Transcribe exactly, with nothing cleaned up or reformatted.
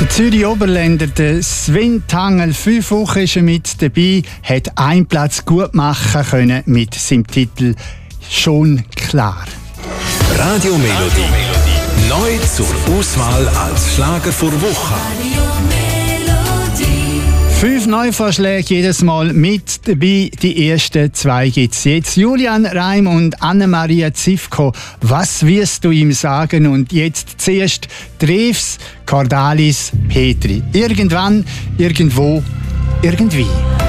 Der Zürich-Oberländer, der Sven Tangl, fünf Wochen ist er mit dabei, hat einen Platz gut machen können mit seinem Titel «Schon klar». Radio Melodie. Neu zur Auswahl als Schlager vor Woche. Fünf Neuvorschläge jedes Mal mit dabei. Die ersten zwei gibt's jetzt. Julian Reim und Anna-Maria Zivko. Was wirst du ihm sagen? Und jetzt zuerst Drews, Cordalis, Petri. Irgendwann, irgendwo, irgendwie.